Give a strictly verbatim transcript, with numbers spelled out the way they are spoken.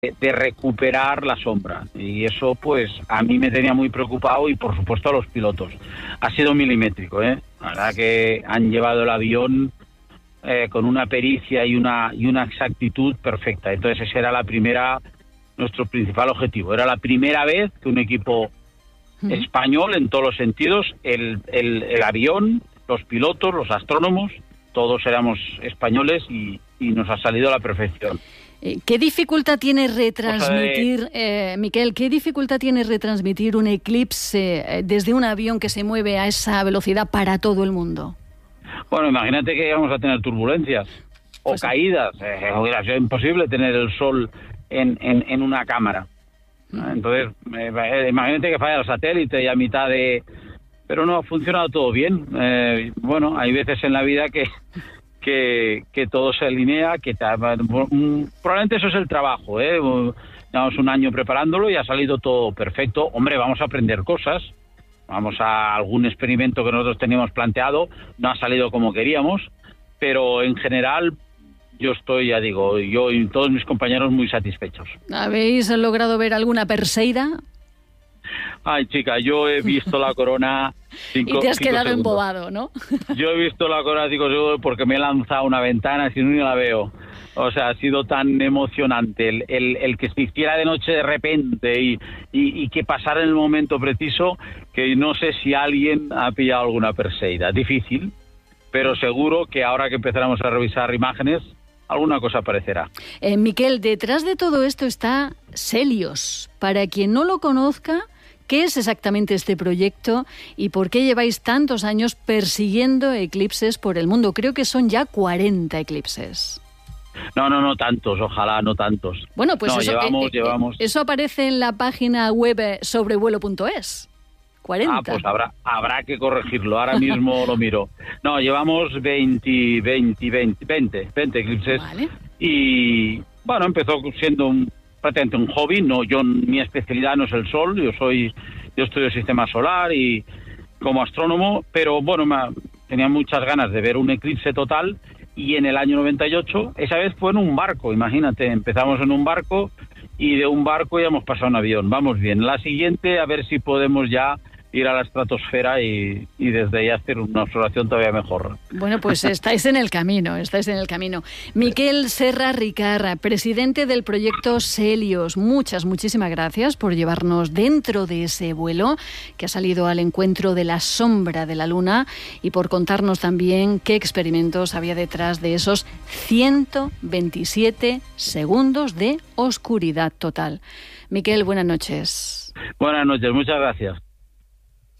de recuperar la sombra, y eso pues a mí me tenía muy preocupado, y por supuesto a los pilotos. Ha sido milimétrico, ¿eh? La verdad que han llevado el avión eh, con una pericia y una y una exactitud perfecta. Entonces ese era la primera, nuestro principal objetivo. Era la primera vez que un equipo uh-huh. español, en todos los sentidos, el, el, el avión, los pilotos, los astrónomos, todos éramos españoles, y, y nos ha salido a la perfección. ¿Qué dificultad tiene retransmitir, eh, Miquel, qué dificultad tiene retransmitir un eclipse eh, desde un avión que se mueve a esa velocidad para todo el mundo? Bueno, imagínate que íbamos a tener turbulencias o pues, caídas. Eh, hubiera sido imposible tener el sol en, en, en una cámara. Entonces, eh, imagínate que falla el satélite y a mitad de... Pero no, ha funcionado todo bien. Eh, bueno, hay veces en la vida que... Que, que todo se alinea, que te, probablemente eso es el trabajo, ¿eh? Llevamos un año preparándolo y ha salido todo perfecto. Hombre, vamos a aprender cosas, vamos a algún experimento que nosotros teníamos planteado, no ha salido como queríamos, pero en general yo estoy, ya digo, yo y todos mis compañeros muy satisfechos. ¿Habéis logrado ver alguna perseida? Ay, chica, yo he visto la corona... Cinco, y te has quedado segundos. embobado, ¿no? Yo he visto la corona cinco segundos porque me he lanzado a una ventana, si no, ni la veo. O sea, ha sido tan emocionante el, el, el que se hiciera de noche de repente y, y, y que pasara en el momento preciso, que no sé si alguien ha pillado alguna perseida. Difícil, pero seguro que ahora que empezáramos a revisar imágenes, alguna cosa aparecerá. Eh, Miquel, detrás de todo esto está Celios. Para quien no lo conozca, ¿qué es exactamente este proyecto y por qué lleváis tantos años persiguiendo eclipses por el mundo? Creo que son ya cuarenta eclipses. No, no, no tantos, ojalá no tantos. Bueno, pues no, eso, llevamos, eh, eh, llevamos... eso aparece en la página web sobrevuelo punto es. cuarenta. Ah, pues habrá, habrá que corregirlo, ahora mismo lo miro. No, llevamos veinte, veinte, veinte, veinte, veinte eclipses. Vale. Y bueno, empezó siendo un... prácticamente un hobby. No, yo, mi especialidad no es el sol, yo soy yo estudio el sistema solar y como astrónomo, pero bueno, me, tenía muchas ganas de ver un eclipse total, y en el año noventa y ocho, esa vez fue en un barco, imagínate, empezamos en un barco y de un barco ya hemos pasado a un avión, vamos bien. La siguiente, a ver si podemos ya ir a la estratosfera y, y desde ahí hacer una observación todavía mejor. Bueno, pues estáis en el camino, estáis en el camino. Miquel Serra Ricard, presidente del proyecto Celios, muchas, muchísimas gracias por llevarnos dentro de ese vuelo que ha salido al encuentro de la sombra de la Luna, y por contarnos también qué experimentos había detrás de esos ciento veintisiete segundos de oscuridad total. Miquel, buenas noches. Buenas noches, muchas gracias.